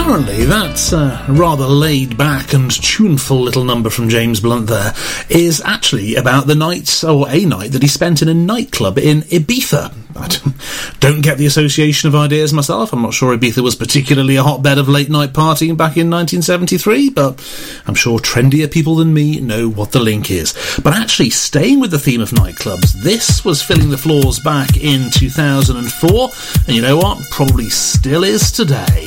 apparently that rather laid-back and tuneful little number from James Blunt there is actually about the night, or a night, that he spent in a nightclub in Ibiza. I don't get the association of ideas myself. I'm not sure Ibiza was particularly a hotbed of late-night partying back in 1973, but I'm sure trendier people than me know what the link is. But actually, staying with the theme of nightclubs, this was filling the floors back in 2004, and you know what? Probably still is today.